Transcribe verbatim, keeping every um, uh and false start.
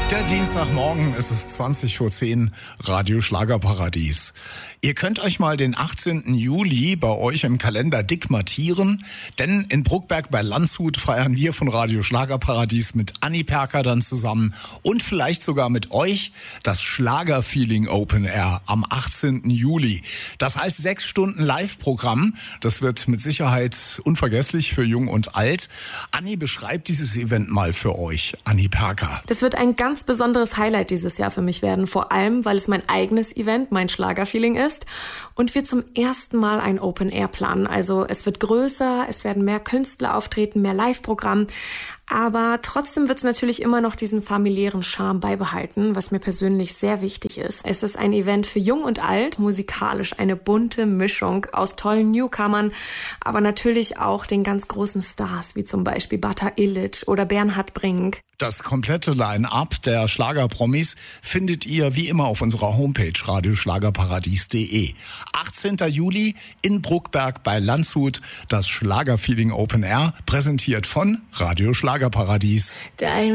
Der Dienstagmorgen, es ist zwanzig vor zehn, Radio Schlagerparadies. Ihr könnt euch mal den achtzehnten Juli bei euch im Kalender dick markieren, denn in Bruckberg bei Landshut feiern wir von Radio Schlagerparadies mit Anni Perker dann zusammen und vielleicht sogar mit euch das Schlagerfeeling Open Air am achtzehnten Juli. Das heißt sechs Stunden Live-Programm. Das wird mit Sicherheit unvergesslich für Jung und Alt. Anni, beschreibt dieses Event mal für euch. Anni Perker. Das wird ein ganz besonderes Highlight dieses Jahr für mich werden. Vor allem, weil es mein eigenes Event, mein Schlagerfeeling ist und wir zum ersten Mal ein Open Air planen. Also es wird größer, es werden mehr Künstler auftreten, mehr Live-Programm. Aber trotzdem wird es natürlich immer noch diesen familiären Charme beibehalten, was mir persönlich sehr wichtig ist. Es ist ein Event für Jung und Alt, musikalisch eine bunte Mischung aus tollen Newcomern, aber natürlich auch den ganz großen Stars, wie zum Beispiel Bata Illich oder Bernhard Brink. Das komplette Line-Up der Schlagerpromis findet ihr wie immer auf unserer Homepage radio schlagerparadies punkt de. achtzehnten Juli in Bruckberg bei Landshut, das Schlagerfeeling Open Air, präsentiert von Radio Schlagerparadies. Dein